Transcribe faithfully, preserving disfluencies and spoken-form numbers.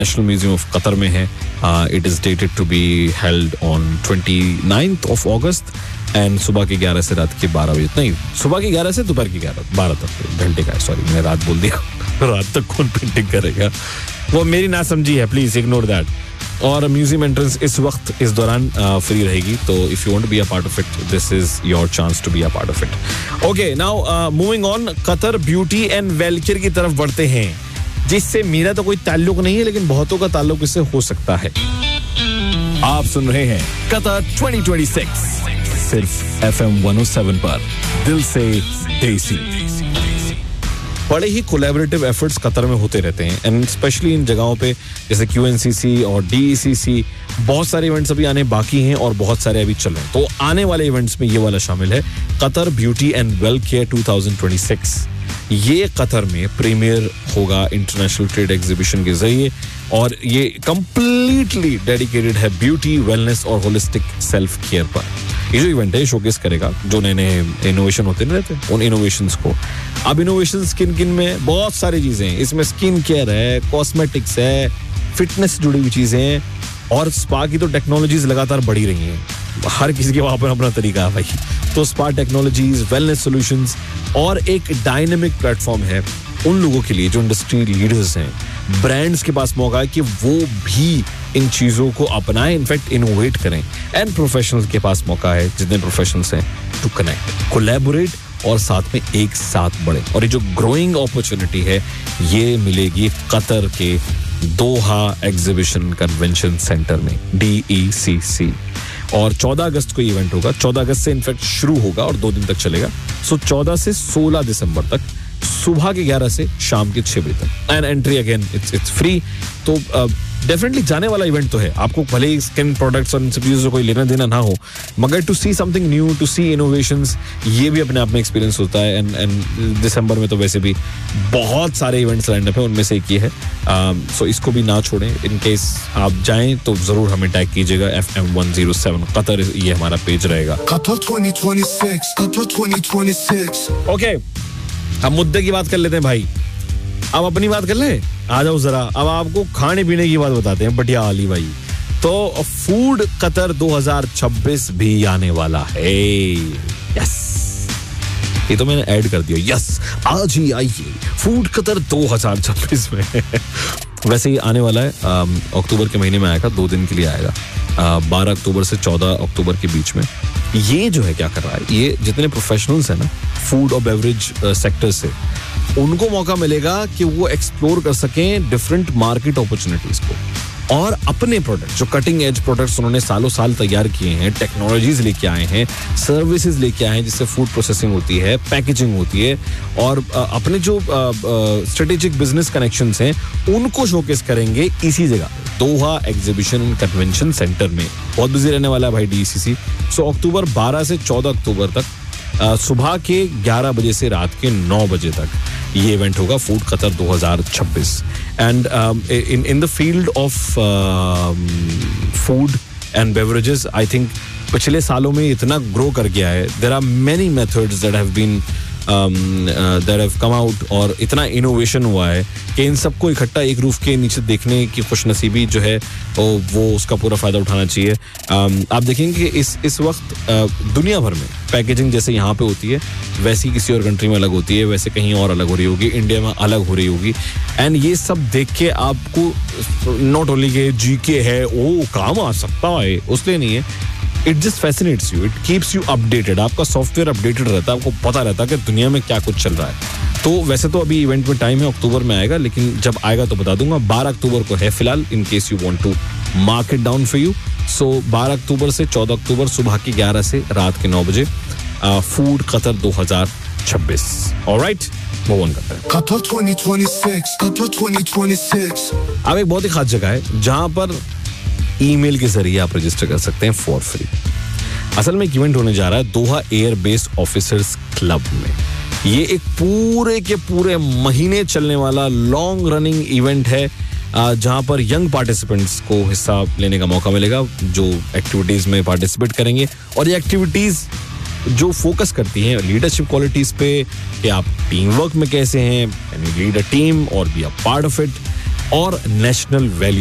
National museum of Qatar में है. It is dated to be held on twenty ninth of August and सुबह के ग्यारह से रात के बारह बजे, नहीं सुबह के ग्यारह से दोपहर के ग्यारह बारह तक घंटे का है. सॉरी मैंने रात बोल दिया. रात तक कौन पेंटिंग करेगा, वो मेरी ना समझी है, प्लीज इग्नोर दैट. और म्यूजियम एंट्रेंस इस वक्त इस दौरान फ्री रहेगी, तो if you want to be a part of it, this is your chance to be a part of it. Okay, now moving on, Qatar beauty and वेलकेयर की तरफ बढ़ते हैं, जिससे मेरा तो कोई ताल्लुक नहीं है, लेकिन बहुतों का ताल्लुक इससे हो सकता है. आप सुन रहे हैं कतर ट्वेंटी ट्वेंटी सिक्स सिर्फ F M one O seven पर, दिल से देसी. बड़े ही कोलैबोरेटिव एफर्ट्स कतर में होते रहते हैं, एंड स्पेशली इन जगहों पे जैसे क्यू एन सी सी और डी ई सी सी. बहुत सारे इवेंट्स अभी आने बाकी हैं और बहुत सारे अभी चल रहे हैं. तो आने वाले इवेंट्स में ये वाला शामिल है, Qatar beauty and well care twenty twenty six. ये कतर में प्रीमियर होगा इंटरनेशनल ट्रेड एग्जीबिशन के जरिए, और ये कंप्लीटली डेडिकेटेड है ब्यूटी, वेलनेस और होलिस्टिक सेल्फ केयर पर. ये जो इवेंट है शोकेस करेगा जो नए नए इनोवेशन होते रहते हैं, उन इनोवेशंस को. अब इनोवेशन किन किन में, बहुत सारी चीजें हैं इसमें. स्किन केयर है, कॉस्मेटिक्स है, फिटनेस से जुड़ी हुई चीजें हैं, और स्पा की तो टेक्नोलॉजीज लगातार बढ़ी रही हैं. हर किसी के वहां पर अपना तरीका है भाई. तो स्पा टेक्नोलॉजीज, वेलनेस सॉल्यूशंस, और एक डायनेमिक प्लेटफॉर्म है उन लोगों के लिए जो इंडस्ट्री लीडर्स हैं. ब्रांड्स के पास मौका है कि वो भी इन चीजों को अपनाएं, इनफैक्ट इनोवेट करें. एंड प्रोफेशनल्स के पास मौका है, जितने प्रोफेशनल्स हैं, टू कनेक्ट, कोलैबोरेट और साथ में एक साथ बढ़े. और ये जो ग्रोइंग अपॉर्चुनिटी है, ये मिलेगी कतर के दोहा एग्जीबिशन कन्वेंशन सेंटर में, डी ई सी सी. और चौदह अगस्त को इवेंट होगा. चौदह अगस्त से इनफैक्ट शुरू होगा और दो दिन तक चलेगा. सो चौदह से सोलह दिसंबर तक, सुबह के ग्यारह से शाम के छह बजे तक. And entry again it's it's free. तो डेफिनेटली uh, जाने वाला इवेंट तो है. आपको भले ही स्किन प्रोडक्ट्स और इन सब चीजों से कोई लेना देना ना हो, मगर to see something new, to C innovations, ये भी अपने आप में एक्सपीरियंस होता है. एंड एंड दिसंबर में तो वैसे भी बहुत सारे इवेंट्स लाइन अप है, उनमें से एक ये है. सो uh, so इसको भी ना छोड़ें. इन केस आप जाएं तो जरूर हमें टैग कीजिएगा, F M one O seven Qatar, ये हमारा पेज रहेगा. ओके, अब मुद्दे की बात कर लेते हैं भाई. अब अपनी बात कर ले, आ जाओ जरा. अब आपको खाने पीने की बात बताते हैं, बढ़िया वाली भाई. तो फूड कतर दो हज़ार छब्बीस भी आने वाला है. यस, ये तो मैंने ऐड कर दिया. यस, आज ही आइए फूड कतर दो हज़ार छब्बीस में. वैसे ही आने वाला है, अक्टूबर के महीने में आएगा, दो दिन के लिए आएगा, बारह अक्टूबर से चौदह अक्टूबर के बीच में. ये जो है क्या कर रहा है, ये जितने प्रोफेशनल्स हैं ना फूड और बेवरेज सेक्टर से, उनको मौका मिलेगा कि वो एक्सप्लोर कर सकें डिफरेंट मार्केट अपॉर्चुनिटीज को, और अपने प्रोडक्ट जो कटिंग एज प्रोडक्ट्स उन्होंने सालों साल तैयार किए हैं, टेक्नोलॉजीज लेके आए हैं, सर्विसेज लेके आए हैं, जिससे फूड प्रोसेसिंग होती है, पैकेजिंग होती है, और अपने जो स्ट्रेटेजिक बिजनेस कनेक्शंस हैं उनको शोकेस करेंगे इसी जगह, दोहा एग्जीबिशन कन्वेंशन सेंटर में. बहुत बिजी रहने वाला है भाई डी सी सी. सो अक्टूबर बारह से चौदह अक्टूबर तक, Uh, सुबह के ग्यारह बजे से रात के नौ बजे तक ये इवेंट होगा, फूड कतर दो हज़ार छब्बीस. And in in the field of food and beverages, I think पिछले सालों में इतना ग्रो कर गया है. There are many methods that have been that have come out, और इतना इनोवेशन हुआ है कि इन सबको इकट्ठा एक रूफ के नीचे देखने की खुशनसीबी जो है वो, वो उसका पूरा फायदा उठाना चाहिए. um, आप देखेंगे कि इस इस वक्त uh, दुनिया भर में पैकेजिंग जैसे यहाँ पे होती है, वैसी किसी और कंट्री में अलग होती है, वैसे कहीं और अलग हो रही होगी, इंडिया में अलग हो रही होगी. एंड ये सब देख के आपको नॉट ओनली के जी के है वो काम आ सकता है, उसलिए नहीं है, it just fascinates you, it keeps you updated. आपका सॉफ्टवेयर अपडेटेड रहता है, आपको पता रहता है कि दुनिया में क्या कुछ चल रहा है. तो वैसे तो अभी इवेंट में टाइम है, अक्टूबर में आएगा, लेकिन जब आएगा तो बता दूंगा. बारह अक्टूबर को है फिलहाल, in case you want to mark it down for you. सो बारह अक्टूबर से चौदह अक्टूबर सुबह के ग्यारह से रात के नौ बजे, फूड कतर दो हज़ार छब्बीस. ऑलराइट, मूव ऑन करते हैं. Qatar twenty twenty six, Qatar twenty twenty six अब एक बहुत ही खास जगह है जहां पर ईमेल के जरिए आप रजिस्टर कर सकते हैं फॉर फ्री. असल में एक इवेंट होने जा रहा है दोहा एयर बेस ऑफिसर्स क्लब में. ये एक पूरे के पूरे महीने चलने वाला लॉन्ग रनिंग इवेंट है, जहां पर यंग पार्टिसिपेंट्स को हिस्सा लेने का मौका मिलेगा, जो एक्टिविटीज में पार्टिसिपेट करेंगे. और ये एक्टिविटीज जो फोकस करती हैं लीडरशिप क्वालिटीज पे, कि आप टीम वर्क में कैसे हैं, लीड अ टीम और be a part of it, और नेशनल वैल्यू